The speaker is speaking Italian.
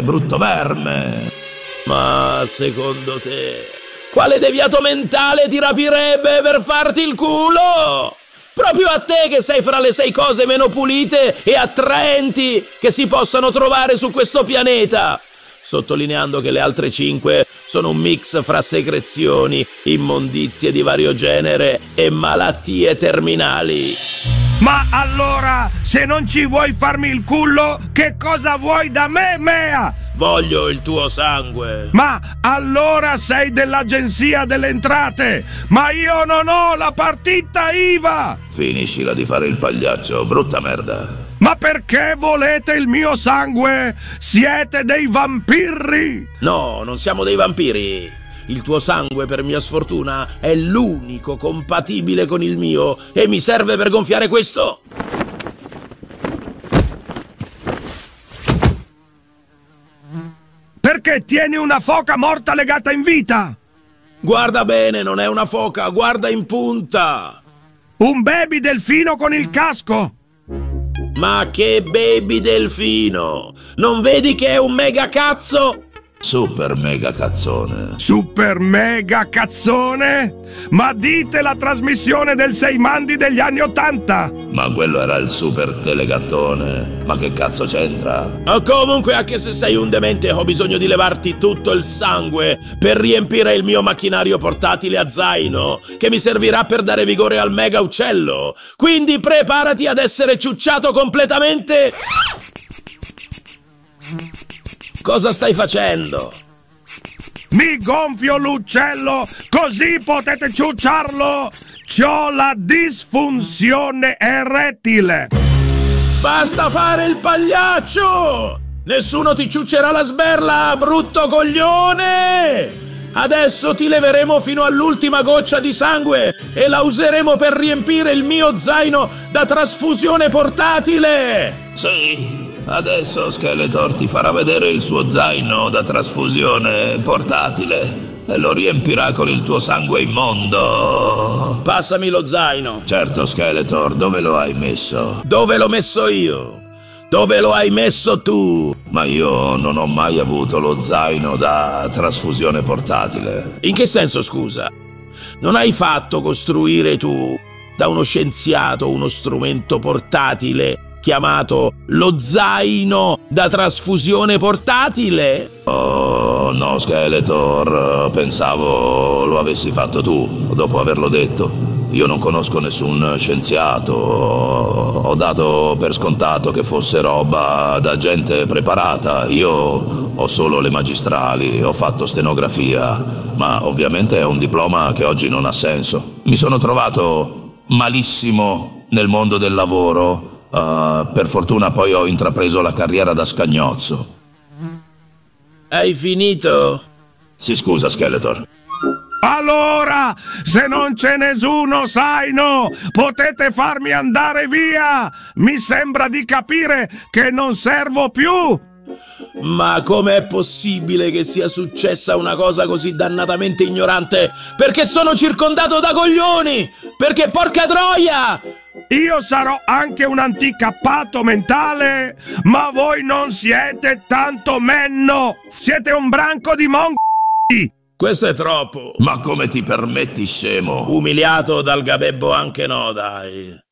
brutto verme. Ma secondo te, quale deviato mentale ti rapirebbe per farti il culo? Proprio a te che sei fra le 6 cose meno pulite e attraenti che si possano trovare su questo pianeta. Sottolineando che le altre 5 sono un mix fra secrezioni, immondizie di vario genere e malattie terminali. Ma allora, se non ci vuoi farmi il culo, che cosa vuoi da me, Mea? Voglio il tuo sangue. Ma allora sei dell'Agenzia delle Entrate, ma io non ho la partita IVA! Finiscila di fare il pagliaccio, brutta merda. Ma perché volete il mio sangue? Siete dei vampiri! No, non siamo dei vampiri. Il tuo sangue, per mia sfortuna, è l'unico compatibile con il mio e mi serve per gonfiare questo. Perché tieni una foca morta legata in vita? Guarda bene, non è una foca, guarda in punta. Un baby delfino con il casco? Ma che baby delfino! Non vedi che è un mega cazzo? Super mega cazzone. Super mega cazzone? Ma dite la trasmissione del Seimandi degli anni '80! Ma quello era il super telegattone. Ma che cazzo c'entra? Comunque, anche se sei un demente, ho bisogno di levarti tutto il sangue per riempire il mio macchinario portatile a zaino, che mi servirà per dare vigore al mega uccello. Quindi preparati ad essere ciucciato completamente. Cosa stai facendo? Mi gonfio l'uccello, così potete ciucciarlo! C'ho la disfunzione erettile! Basta fare il pagliaccio! Nessuno ti ciuccerà la sberla, brutto coglione! Adesso ti leveremo fino all'ultima goccia di sangue e la useremo per riempire il mio zaino da trasfusione portatile! Sì, adesso Skeletor ti farà vedere il suo zaino da trasfusione portatile e lo riempirà con il tuo sangue immondo. Passami lo zaino. Certo, Skeletor, dove lo hai messo? Dove l'ho messo io? Dove lo hai messo tu? Ma io non ho mai avuto lo zaino da trasfusione portatile. In che senso, scusa? Non hai fatto costruire tu, da uno scienziato, uno strumento portatile chiamato lo zaino da trasfusione portatile? Oh, no, Skeletor, pensavo lo avessi fatto tu, dopo averlo detto. Io non conosco nessun scienziato, ho dato per scontato che fosse roba da gente preparata. Io ho solo le magistrali, ho fatto stenografia, ma ovviamente è un diploma che oggi non ha senso. Mi sono trovato malissimo nel mondo del lavoro, per fortuna poi ho intrapreso la carriera da scagnozzo. Hai finito? Si scusa, Skeletor. Allora, se non c'è nessuno zaino, potete farmi andare via! Mi sembra di capire che non servo più! Ma com'è possibile che sia successa una cosa così dannatamente ignorante? Perché sono circondato da coglioni! Perché porca troia! Io sarò anche un anticappato mentale, ma voi non siete tanto menno! Siete un branco di mongoli! Questo è troppo. Ma come ti permetti, scemo? Umiliato dal gabebbo anche no, dai.